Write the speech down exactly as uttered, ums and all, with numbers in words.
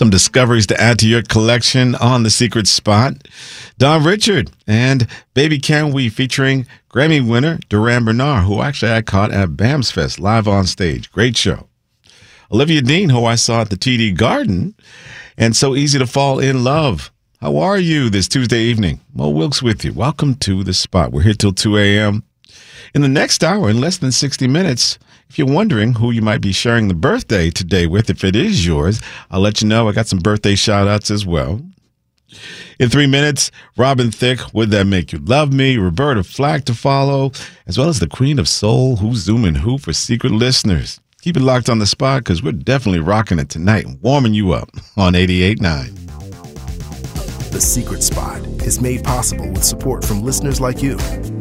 Some discoveries to add to your collection on The Secret Spot. Don Richard and Baby Can We featuring Grammy winner Duran Bernard, who actually I caught at BAMS Fest live on stage. Great show. Olivia Dean, who I saw at the T D Garden, and So Easy to Fall in Love. How are you this Tuesday evening? Mo Wilkes with you. Welcome to The Spot. We're here till two a.m. In the next hour, in less than sixty minutes, if you're wondering who you might be sharing the birthday today with, if it is yours, I'll let you know. I got some birthday shout-outs as well. In three minutes, Robin Thicke, Would That Make You Love Me? Roberta Flack to follow, as well as the Queen of Soul, Who's Zooming Who for secret listeners. Keep it locked on The Spot because we're definitely rocking it tonight and warming you up on eighty-eight point nine. The Secret Spot is made possible with support from listeners like you.